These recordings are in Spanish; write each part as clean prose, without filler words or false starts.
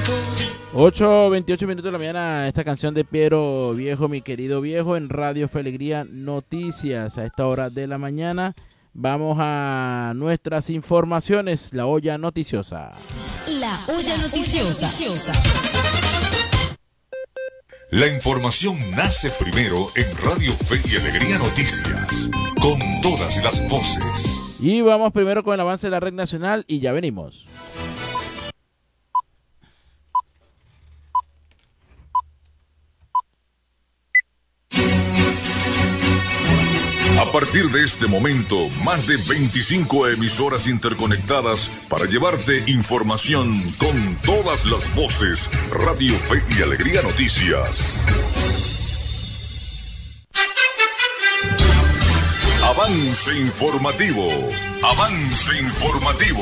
8:28 de la mañana, esta canción de Piero Viejo, mi querido viejo, en Radio Fe y Alegría Noticias. A esta hora de la mañana vamos a nuestras informaciones, la olla noticiosa. La olla noticiosa. La información nace primero en Radio Fe y Alegría Noticias, con todas las voces. Y vamos primero con el avance de la red nacional y ya venimos. A partir de este momento, más de 25 emisoras interconectadas para llevarte información con todas las voces. Radio Fe y Alegría Noticias. Avance informativo. Avance informativo.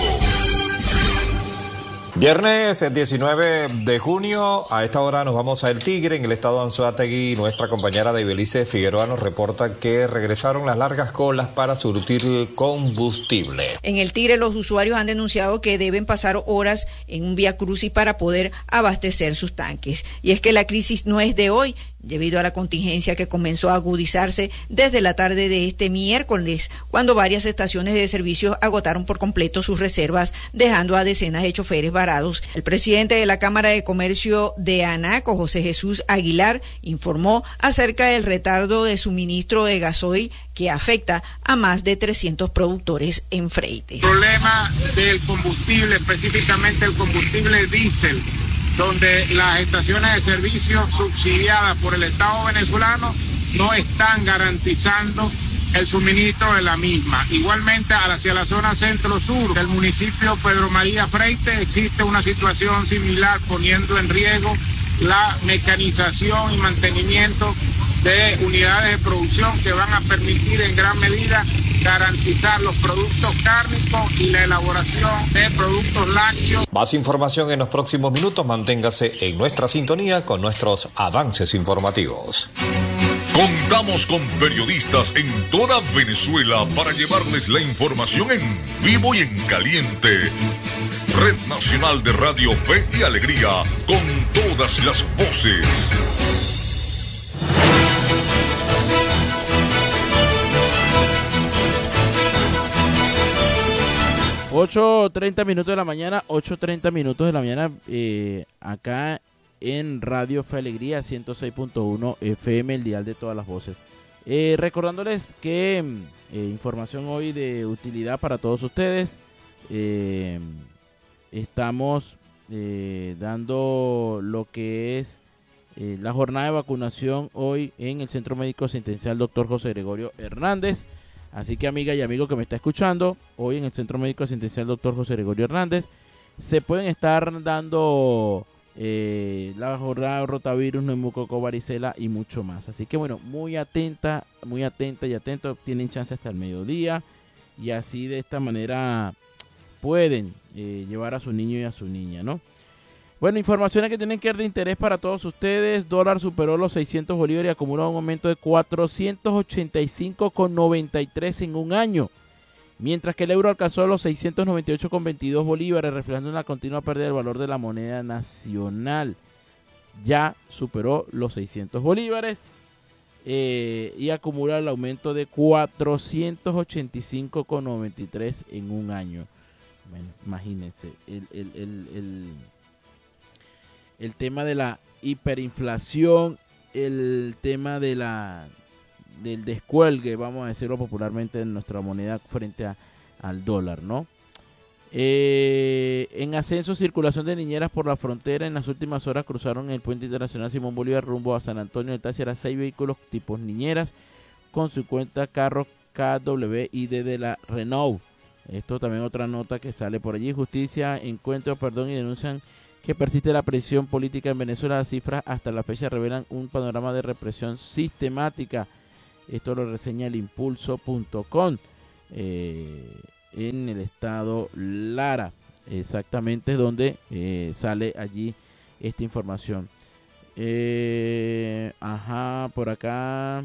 Viernes 19 de junio, a esta hora nos vamos a El Tigre, en el estado de Anzoátegui. Nuestra compañera Ibelice Figueroa nos reporta que regresaron las largas colas para surtir combustible. En El Tigre los usuarios han denunciado que deben pasar horas en un vía crucis para poder abastecer sus tanques. Y es que la crisis no es de hoy, debido a la contingencia que comenzó a agudizarse desde la tarde de este miércoles, cuando varias estaciones de servicio agotaron por completo sus reservas, dejando a decenas de choferes varados. El presidente de la Cámara de Comercio de Anaco, José Jesús Aguilar, informó acerca del retardo de suministro de gasoil que afecta a más de 300 productores en Freites. El problema del combustible, específicamente el combustible diésel, donde las estaciones de servicio subsidiadas por el Estado venezolano no están garantizando el suministro de la misma. Igualmente hacia la zona centro-sur del municipio Pedro María Freites existe una situación similar, poniendo en riesgo la mecanización y mantenimiento de unidades de producción que van a permitir en gran medida garantizar los productos cárnicos y la elaboración de productos lácteos. Más información en los próximos minutos. Manténgase en nuestra sintonía con nuestros avances informativos. Contamos con periodistas en toda Venezuela para llevarles la información en vivo y en caliente. Red Nacional de Radio Fe y Alegría, con todas las voces. 8:30 de la mañana, 8:30 de la mañana, acá en Radio Fe Alegría 106.1 FM, el dial de todas las voces. Recordándoles que información hoy de utilidad para todos ustedes. Estamos dando lo que es la jornada de vacunación hoy en el Centro Médico Asistencial Dr. José Gregorio Hernández. Así que, amiga y amigo que me está escuchando, hoy en el Centro Médico Asistencial Dr. José Gregorio Hernández se pueden estar dando la jornada de rotavirus, neumococo, varicela y mucho más. Así que, bueno, muy atenta y atento. Tienen chance hasta el mediodía y así de esta manera pueden llevar a su niño y a su niña, ¿no? Bueno, informaciones que tienen que ser de interés para todos ustedes. Dólar superó los 600 bolívares y acumula un aumento de 485,93 en un año. Mientras que el euro alcanzó los 698,22 bolívares, reflejando una continua pérdida del valor de la moneda nacional. Ya superó los 600 bolívares y acumula el aumento de 485,93 en un año. Bueno, imagínense, el tema de la hiperinflación, el tema de del descuelgue, vamos a decirlo popularmente, en nuestra moneda frente al dólar, ¿no? En ascenso, circulación de niñeras por la frontera. En las últimas horas cruzaron el puente internacional Simón Bolívar rumbo a San Antonio del Táchira 6 vehículos tipos niñeras con 50 carros KWID de la Renault. Esto también otra nota que sale por allí. Justicia, encuentro, perdón y denuncian que persiste la presión política en Venezuela. Las cifras hasta la fecha revelan un panorama de represión sistemática. Esto lo reseña el impulso.com en el estado Lara. Exactamente donde sale allí esta información. Por acá.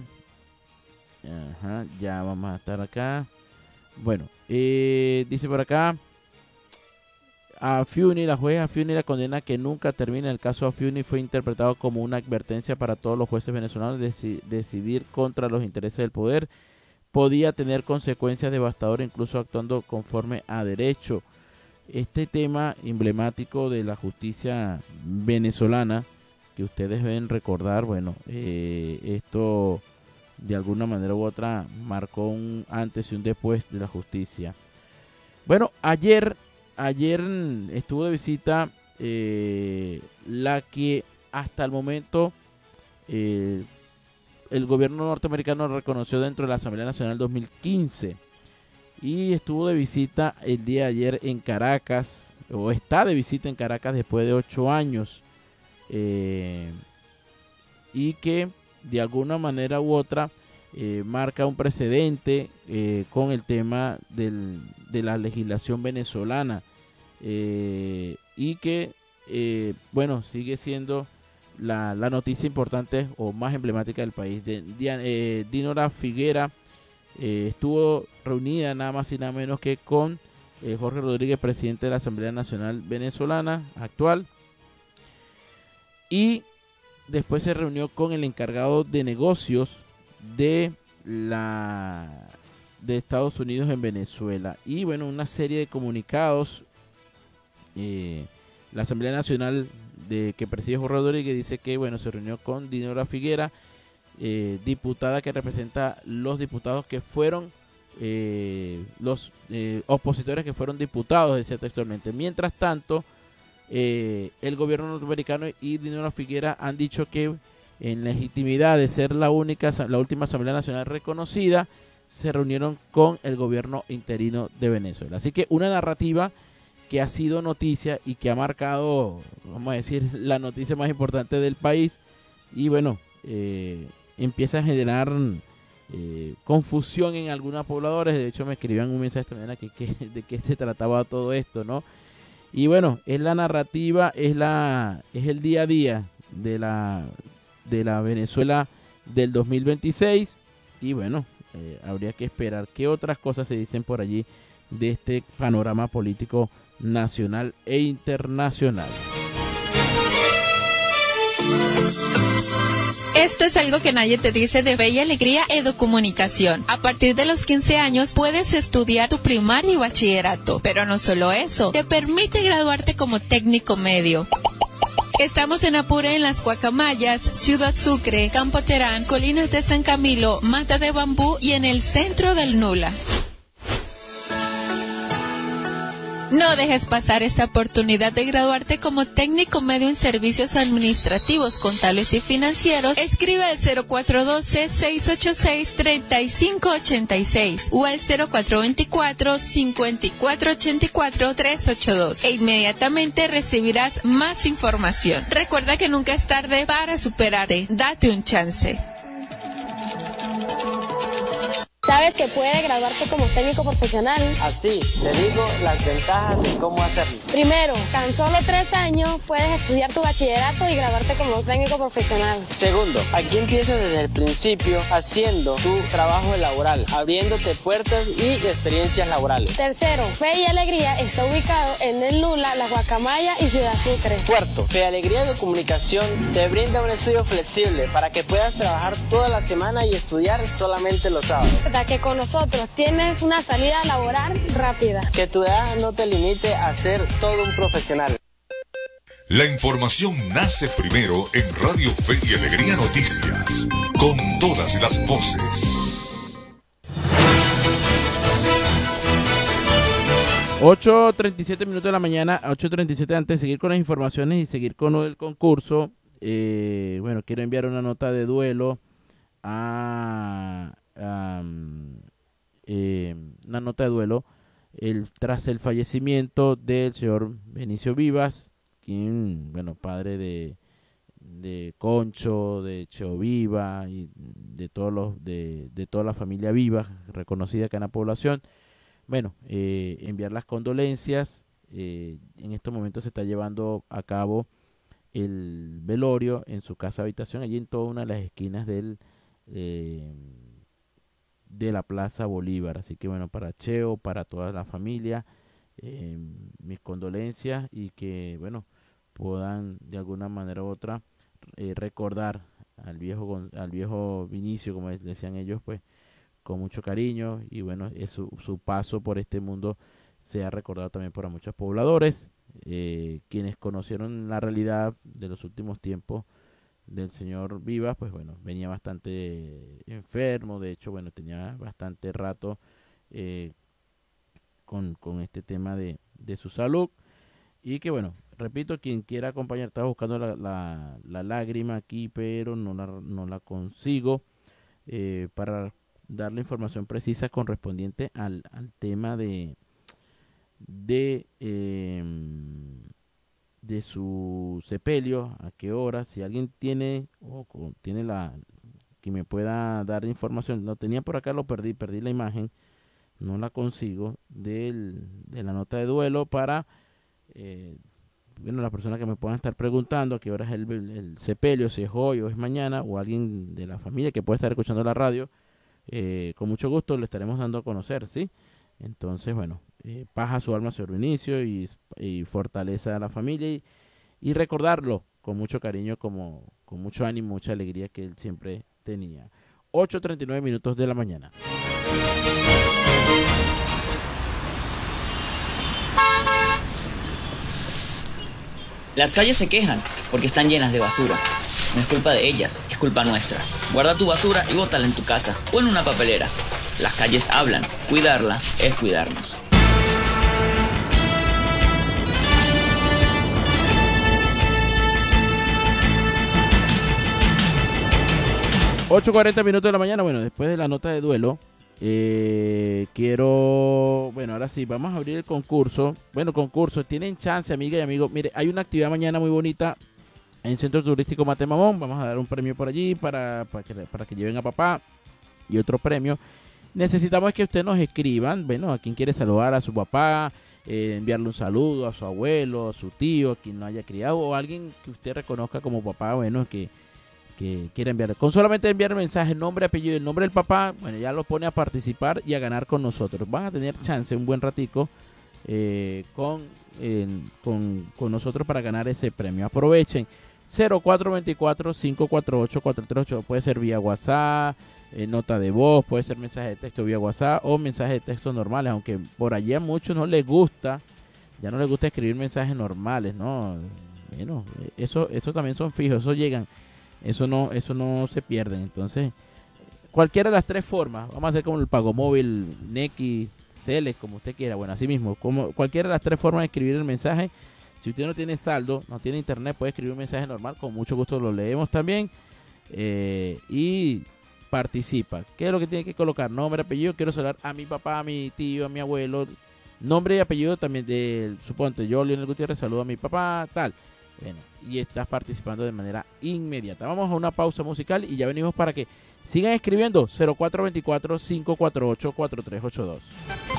Ya vamos a estar acá. Bueno, dice por acá. Afiuni, la juez Afiuni, la condena que nunca termina. El caso Afiuni fue interpretado como una advertencia para todos los jueces venezolanos de decidir contra los intereses del poder. Podía tener consecuencias devastadoras, incluso actuando conforme a derecho. Este tema emblemático de la justicia venezolana, que ustedes deben recordar, bueno, esto de alguna manera u otra marcó un antes y un después de la justicia. Bueno, ayer estuvo de visita la que hasta el momento el gobierno norteamericano reconoció dentro de la Asamblea Nacional 2015, y estuvo de visita el día de ayer en Caracas, o está de visita en Caracas después de 8 años, y que de alguna manera u otra marca un precedente con el tema de la legislación venezolana, y que bueno, sigue siendo la noticia importante o más emblemática del país. Dinora Figuera estuvo reunida nada más y nada menos que con Jorge Rodríguez, presidente de la Asamblea Nacional Venezolana actual, y después se reunió con el encargado de negocios de Estados Unidos en Venezuela. Y bueno, una serie de comunicados. La Asamblea Nacional que preside Jorge Rodríguez dice que bueno, se reunió con Dinora Figuera, diputada que representa los diputados que fueron los opositores que fueron diputados, decía textualmente. Mientras tanto, el gobierno norteamericano y Dinora Figuera han dicho que en legitimidad de ser la última Asamblea Nacional reconocida, se reunieron con el gobierno interino de Venezuela. Así que una narrativa que ha sido noticia y que ha marcado, vamos a decir, la noticia más importante del país, y bueno, empieza a generar confusión en algunos pobladores. De hecho, me escribían un mensaje esta mañana de qué se trataba todo esto, ¿no? Y bueno, es la narrativa, es el día a día de la Venezuela del 2026, y bueno, habría que esperar qué otras cosas se dicen por allí de este panorama político nacional e internacional. Esto es algo que nadie te dice de Fe y Alegría Educomunicación. A partir de los 15 años puedes estudiar tu primaria y bachillerato, pero no solo eso, te permite graduarte como técnico medio. Estamos en Apure, en Las Guacamayas, Ciudad Sucre, Campo Terán, Colinas de San Camilo, Mata de Bambú y en el centro del Nula. No dejes pasar esta oportunidad de graduarte como técnico medio en servicios administrativos, contables y financieros. Escribe al 0412-686-3586 o al 0424-5484-382 e inmediatamente recibirás más información. Recuerda que nunca es tarde para superarte. Date un chance. ¿Sabes que puedes graduarte como técnico profesional? Así, te digo las ventajas de cómo hacerlo. Primero, tan solo 3 años puedes estudiar tu bachillerato y graduarte como técnico profesional. Segundo, aquí empiezas desde el principio haciendo tu trabajo laboral, abriéndote puertas y experiencias laborales. Tercero, Fe y Alegría está ubicado en el Nula, Las Guacamayas y Ciudad Sucre. Cuarto, Fe y Alegría de Comunicación te brinda un estudio flexible para que puedas trabajar toda la semana y estudiar solamente los sábados. Que con nosotros tienes una salida laboral rápida. Que tu edad no te limite a ser todo un profesional. La información nace primero en Radio Fe y Alegría Noticias, con todas las voces. 8:37 de la mañana, 8:37. Antes de seguir con las informaciones y seguir con el concurso, bueno, quiero enviar una nota de duelo una nota de duelo tras el fallecimiento del señor Benicio Vivas, quien, bueno, padre de Concho, de Cheo Viva y de toda la familia Viva reconocida acá en la población. Bueno, enviar las condolencias. En estos momentos se está llevando a cabo el velorio en su casa habitación, allí en toda una de las esquinas de la Plaza Bolívar. Así que bueno, para Cheo, para toda la familia, mis condolencias y que, bueno, puedan de alguna manera u otra recordar al viejo Vinicio, como decían ellos, pues con mucho cariño, y bueno, su paso por este mundo se ha recordado también por muchos pobladores, quienes conocieron la realidad de los últimos tiempos del señor Vivas. Pues bueno, venía bastante enfermo, de hecho, bueno, tenía bastante rato con este tema de su salud, y que bueno, repito, quien quiera acompañar, estaba buscando la lágrima aquí, pero no la consigo, para dar la información precisa correspondiente al tema de su sepelio, a qué hora, si alguien tiene que me pueda dar información. Lo tenía por acá, lo perdí la imagen, no la consigo, de la nota de duelo para bueno, las personas que me puedan estar preguntando a qué hora es el sepelio, si es hoy o es mañana, o alguien de la familia que puede estar escuchando la radio, con mucho gusto le estaremos dando a conocer, ¿sí? Entonces, bueno, paz a su alma, señor Vinicio, y fortaleza a la familia, y recordarlo con mucho cariño, con mucho ánimo, mucha alegría que él siempre tenía. 8:39 minutos de la mañana. Las calles se quejan porque están llenas de basura. No es culpa de ellas, es culpa nuestra. Guarda tu basura y bótala en tu casa o en una papelera. Las calles hablan, cuidarla es cuidarnos. 8:40 minutos de la mañana. Bueno, después de la nota de duelo, bueno, ahora sí, vamos a abrir el concurso. Bueno, tienen chance, amiga y amigo. Mire, hay una actividad mañana muy bonita en el Centro Turístico Matemamón. Vamos a dar un premio por allí para que lleven a papá, y otro premio. Necesitamos que ustedes nos escriban, bueno, a quien quiere saludar a su papá, enviarle un saludo a su abuelo, a su tío, a quien lo haya criado, o a alguien que usted reconozca como papá, bueno, que quiera enviar. Con solamente enviar el mensaje, nombre, apellido y el nombre del papá, bueno, ya lo pone a participar y a ganar con nosotros. Van a tener chance un buen ratico con nosotros para ganar ese premio. Aprovechen. 0424-548-438. Puede ser vía WhatsApp, nota de voz, puede ser mensaje de texto vía WhatsApp o mensaje de texto normales, aunque por allí a muchos no les gusta escribir mensajes normales, ¿no? Bueno, eso también son fijos, eso llegan. Eso no se pierden. Entonces, cualquiera de las tres formas, vamos a hacer como el pago móvil, Nequi, Celes, como usted quiera. Bueno, así mismo, como cualquiera de las tres formas de escribir el mensaje. Si usted no tiene saldo, no tiene internet, puede escribir un mensaje normal, con mucho gusto lo leemos también, y participa. ¿Qué es lo que tiene que colocar? Nombre, apellido. Quiero saludar a mi papá, a mi tío, a mi abuelo. Nombre y apellido también suponte, yo, Leonel Gutiérrez, saludo a mi papá, tal. Bueno, y estás participando de manera inmediata. Vamos a una pausa musical y ya venimos para que sigan escribiendo. 0424-548-4382.